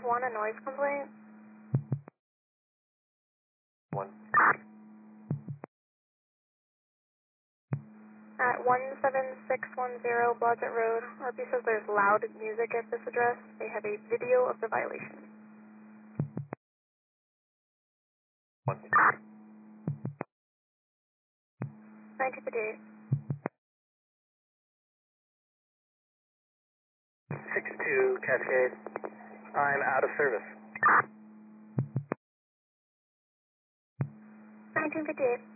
551, a noise complaint. 1. At 17610 Blodgett Road, RP says there's loud music at this address. They have a video of the violation. 1. 1958. 62 Cascade. I'm out of service. 1958.